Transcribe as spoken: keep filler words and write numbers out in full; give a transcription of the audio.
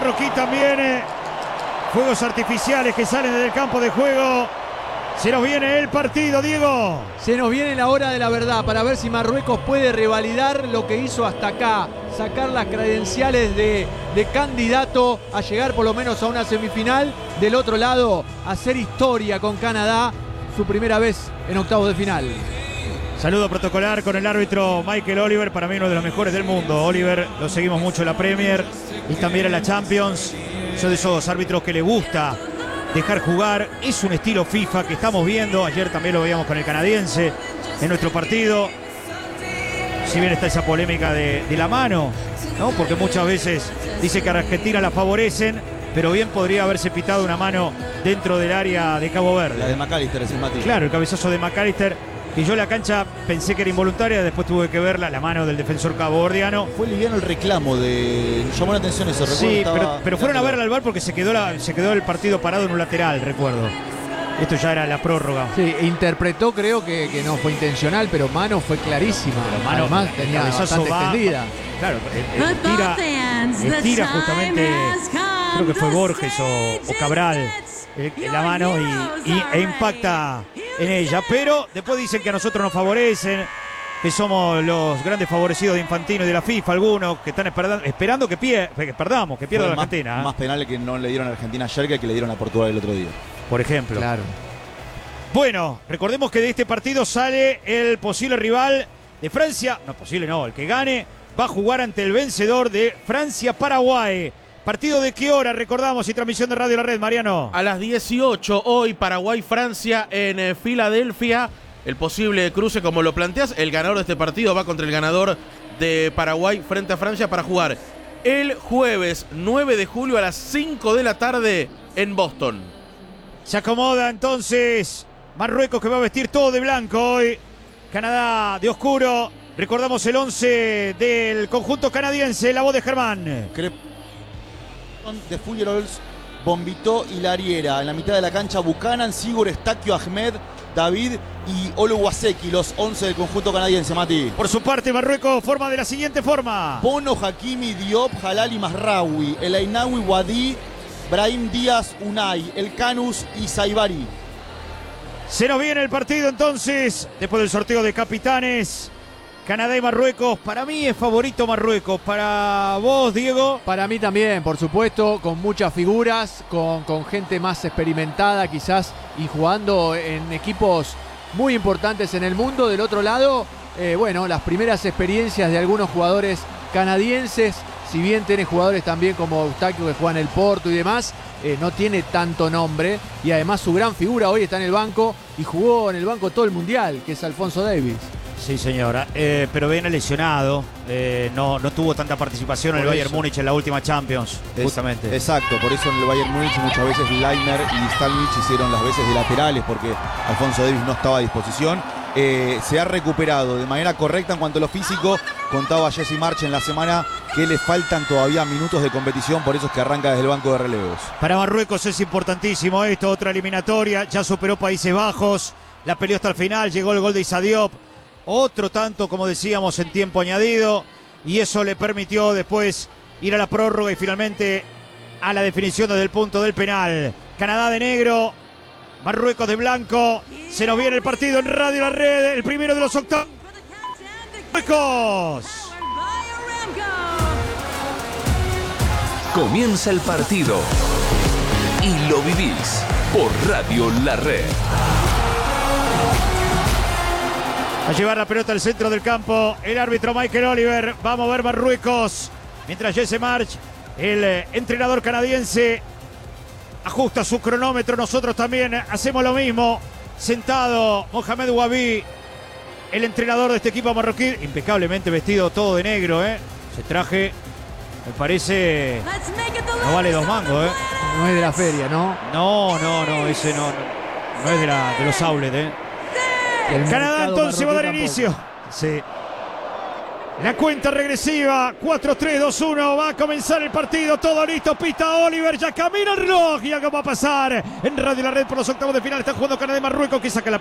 marroquí también. Eh, fuegos artificiales que salen del campo de juego. Se nos viene el partido, Diego. Se nos viene la hora de la verdad para ver si Marruecos puede revalidar lo que hizo hasta acá. Sacar las credenciales de, de candidato a llegar por lo menos a una semifinal. Del otro lado, hacer historia con Canadá. Su primera vez en octavos de final. Saludo protocolar con el árbitro Michael Oliver. Para mí uno de los mejores del mundo. Oliver lo seguimos mucho en la Premier y también en la Champions. Son de esos árbitros que le gusta dejar jugar. Es un estilo FIFA que estamos viendo. Ayer también lo veíamos con el canadiense en nuestro partido. Si bien está esa polémica de, de la mano, ¿no? Porque muchas veces dice que a Argentina la favorecen, pero bien podría haberse pitado una mano dentro del área de Cabo Verde. La de McAllister, es el Mati. Claro, el cabezazo de McAllister. Y yo la cancha pensé que era involuntaria, después tuve que verla, la mano del defensor caboverdiano. Fue liviano el reclamo de... Llamó la atención eso, recuerdo. Sí, pero, pero fueron a verla al V A R porque se quedó, la, se quedó el partido parado en un lateral, recuerdo. Esto ya era la prórroga. Sí, interpretó, creo que, que no fue intencional, pero mano fue clarísima. Pero mano, además tenía bastante va, extendida. Claro, estira, estira justamente, creo que fue Borges o, o Cabral, eh, la mano y, y, e impacta en ella. Pero después dicen que a nosotros nos favorecen, que somos los grandes favorecidos de Infantino y de la FIFA, algunos que están esperando, esperando que, pie, que perdamos, que pierda la más, Argentina. ¿eh? Más penales que no le dieron a Argentina ayer que que le dieron a Portugal el otro día. Por ejemplo. Claro. Bueno, recordemos que de este partido sale el posible rival de Francia. No, posible no, el que gane va a jugar ante el vencedor de Francia-Paraguay. ¿Partido de qué hora? Recordamos, y transmisión de Radio La Red, Mariano. A las dieciocho, hoy Paraguay-Francia en eh, Filadelfia. El posible cruce, como lo planteas, el ganador de este partido va contra el ganador de Paraguay frente a Francia para jugar el jueves nueve de julio a las cinco de la tarde en Boston. Se acomoda entonces Marruecos, que va a vestir todo de blanco hoy. Canadá de oscuro. Recordamos el once del conjunto canadiense, la voz de Germán. De Fullerols, Bombito y Lariera. En la mitad de la cancha, Buchanan, Sigur, Estaquio, Ahmed, David y Oluwaseki, los once del conjunto canadiense, Mati. Por su parte, Marruecos forma de la siguiente forma: Bono, Hakimi, Diop, Halali, Masraoui, El Ainaoui, Wadi, Brahim Díaz, Unai, El Canus y Saibari. Se nos viene el partido entonces, después del sorteo de capitanes. Canadá y Marruecos. Para mí es favorito Marruecos. Para vos, Diego. Para mí también, por supuesto, con muchas figuras, con, con gente más experimentada quizás y jugando en equipos muy importantes en el mundo. Del otro lado, eh, bueno, las primeras experiencias de algunos jugadores canadienses, si bien tiene jugadores también como Eustaquio que juega en el Porto y demás, eh, no tiene tanto nombre y además su gran figura hoy está en el banco y jugó en el banco todo el mundial, que es Alfonso Davies. Sí, señora, eh, pero viene lesionado, eh, no, no tuvo tanta participación en el Bayern Múnich en la última Champions, es, justamente. Exacto, por eso en el Bayern Múnich muchas veces Leiner y Stalnich hicieron las veces de laterales porque Alfonso Davies no estaba a disposición. Eh, se ha recuperado de manera correcta en cuanto a lo físico. Contaba Jesse March en la semana que le faltan todavía minutos de competición, por eso es que arranca desde el banco de relevos. Para Marruecos es importantísimo esto, otra eliminatoria, ya superó Países Bajos, la peleó hasta el final, llegó el gol de Issa Diop. Otro tanto, como decíamos, en tiempo añadido. Y eso le permitió después ir a la prórroga y finalmente a la definición desde el punto del penal. Canadá de negro, Marruecos de blanco. Se nos viene el partido en Radio La Red. El primero de los octavos. Marruecos. Comienza el partido. Y lo vivís por Radio La Red. A llevar la pelota al centro del campo el árbitro Michael Oliver. Va a mover Marruecos. Mientras Jesse March, el eh, entrenador canadiense, ajusta su cronómetro. Nosotros también hacemos lo mismo. Sentado Mohamed Wabi, el entrenador de este equipo marroquí. Impecablemente vestido, todo de negro. ¿eh? Ese traje, me parece, no vale dos mangos. ¿eh? No es de la feria, ¿no? No, no, no. Ese no, no, no es de, la, de los outlets. ¿eh? El Canadá entonces va a dar tampoco. inicio. Sí. La cuenta regresiva. cuatro, tres, dos, uno. Va a comenzar el partido. Todo listo. Pita Oliver. Ya camina el reloj. Y algo va a pasar en Radio La Red por los octavos de final. Está jugando Canadá y Marruecos, que saca la